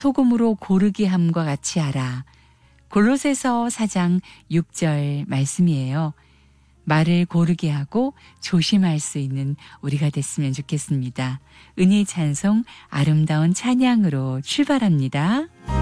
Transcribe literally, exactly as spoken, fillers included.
소금으로 고르게 함과 같이 하라. 골로새서 사 장 육 절 말씀이에요. 말을 고르게 하고 조심할 수 있는 우리가 됐으면 좋겠습니다. 은혜의 찬송 아름다운 찬양으로 출발합니다.